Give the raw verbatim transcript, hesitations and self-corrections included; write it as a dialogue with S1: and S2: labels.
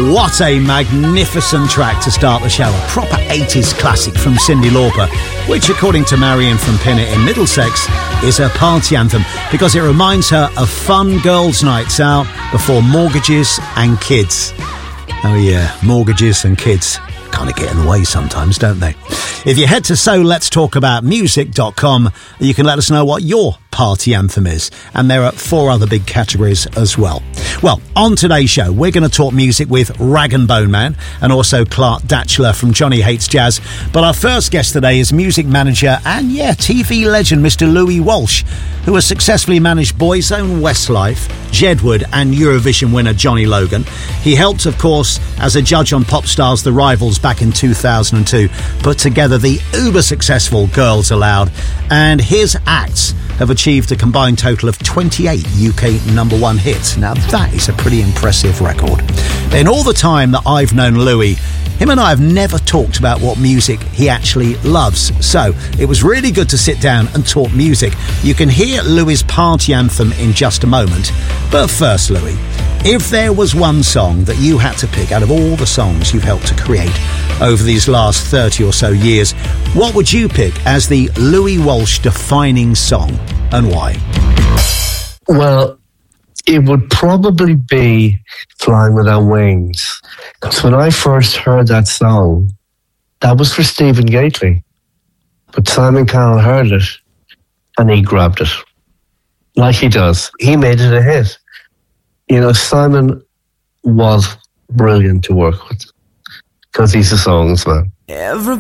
S1: What a magnificent track to start the show. A proper eighties classic from Cyndi Lauper, which, according to Marion from Pinner in Middlesex, is her party anthem because it reminds her of fun girls' nights out before mortgages and kids. Oh yeah, mortgages and kids kind of get in the way sometimes, don't they? If you head to so lets talk about music dot com, you can let us know what your party anthem is. And there are four other big categories as well. Well, on today's show, we're going to talk music with Rag and Bone Man and also Clark Datchler from Johnny Hates Jazz. But our first guest today is music manager and, yeah, T V legend Mister Louis Walsh, who has successfully managed Boyzone, Westlife, Jedward and Eurovision winner Johnny Logan. He helped, of course, as a judge on Popstars The Rivals back in two thousand two, put together the uber-successful Girls Aloud, and his acts have achieved a combined total of twenty-eight U K number one hits. Now that is a pretty impressive record. In all the time that I've known Louis, him and I have never talked about what music he actually loves. So it was really good to sit down and talk music. You can hear Louis' party anthem in just a moment. But first, Louis, if there was one song that you had to pick out of all the songs you've helped to create over these last thirty or so years, what would you pick as the Louis Walsh defining song and why?
S2: Well, it would probably be Flying Without Wings. Because when I first heard that song, that was for Stephen Gately. But Simon Cowell heard it and he grabbed it. Like he does. He made it a hit. You know, Simon was brilliant to work with because he's a songs man.
S3: Every